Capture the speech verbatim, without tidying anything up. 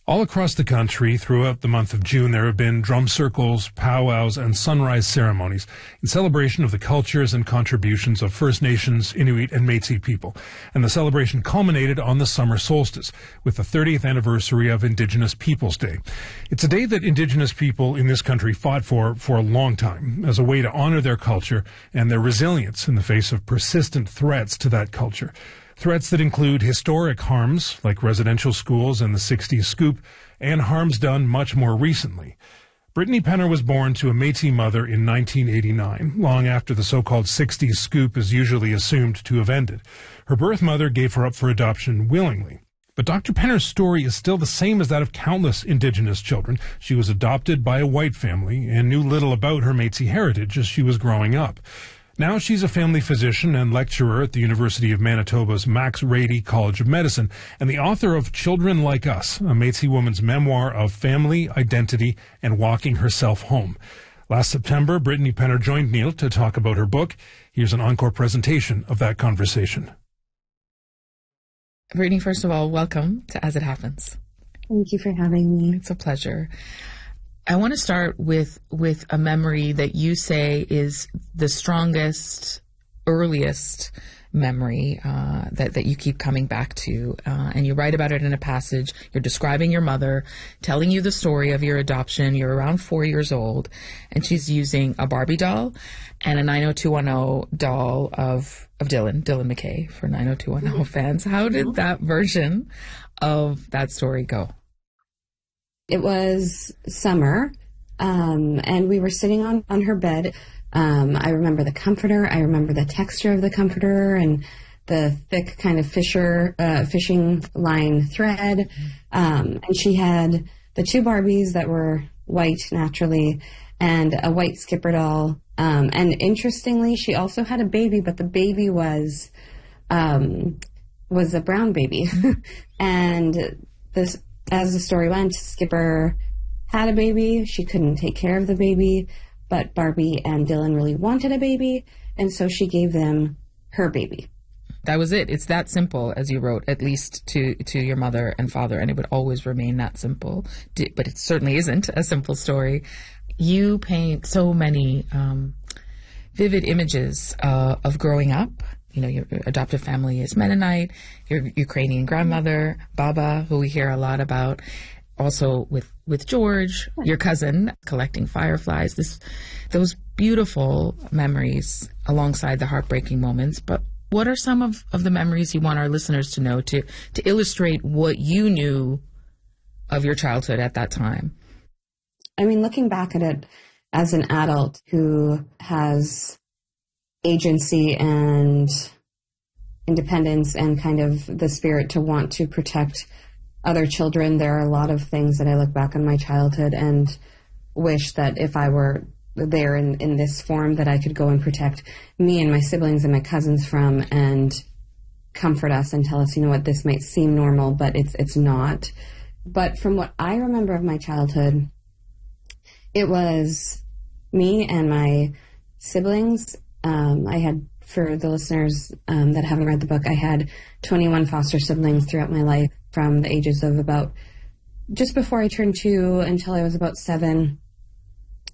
All across the country, throughout the month of June, there have been drum circles, powwows, and sunrise ceremonies in celebration of the cultures and contributions of First Nations, Inuit, and Métis people. And the celebration culminated on the summer solstice with the thirtieth anniversary of Indigenous Peoples Day. It's a day that Indigenous people in this country fought for for a long time as a way to honor their culture and their resilience in the face of persistent threats to that culture. Threats that include historic harms, like residential schools and the sixties scoop, and harms done much more recently. Brittany Penner was born to a Métis mother in nineteen eighty-nine, long after the so-called sixties scoop is usually assumed to have ended. Her birth mother gave her up for adoption willingly. But Doctor Penner's story is still the same as that of countless Indigenous children. She was adopted by a white family and knew little about her Métis heritage as she was growing up. Now she's a family physician and lecturer at the University of Manitoba's Max Rady College of Medicine and the author of Children Like Us, a Métis woman's memoir of family, identity, and walking herself home. Last September, Brittany Penner joined Neil to talk about her book. Here's an encore presentation of that conversation. Brittany, first of all, welcome to As It Happens. Thank you for having me. It's a pleasure. I want to start with with a memory that you say is the strongest, earliest memory uh, that, that you keep coming back to. Uh, and you write about it in a passage. You're describing your mother, telling you the story of your adoption. You're around four years old, and she's using a Barbie doll and a nine oh two one oh doll of, of Dylan, Dylan McKay for nine oh two one oh fans. How did that version of that story go? It was summer, um, and we were sitting on, on her bed. Um, I remember the comforter. I remember the texture of the comforter and the thick kind of fisher, uh, fishing line thread. Um, and she had the two Barbies that were white naturally and a white Skipper doll. Um, and interestingly, she also had a baby, but the baby was um, was a brown baby. And this... As the story went, Skipper had a baby. She couldn't take care of the baby, but Barbie and Dylan really wanted a baby, and so she gave them her baby. That was it. It's that simple, as you wrote, at least to, to your mother and father, and it would always remain that simple. But it certainly isn't a simple story. You paint so many um, vivid images uh, of growing up. You know, your adoptive family is Mennonite, your Ukrainian grandmother, Baba, who we hear a lot about. Also with, with George, your cousin, collecting fireflies. This, those beautiful memories alongside the heartbreaking moments. But what are some of, of the memories you want our listeners to know to, to illustrate what you knew of your childhood at that time? I mean, looking back at it as an adult who has agency and independence and kind of the spirit to want to protect other children, there are a lot of things that I look back on my childhood and wish that if I were there in, in this form that I could go and protect me and my siblings and my cousins from and comfort us and tell us, you know what, this might seem normal, but it's it's not. But from what I remember of my childhood, it was me and my siblings. Um, I had, for the listeners um, that haven't read the book, I had twenty-one foster siblings throughout my life from the ages of about just before I turned two until I was about seven.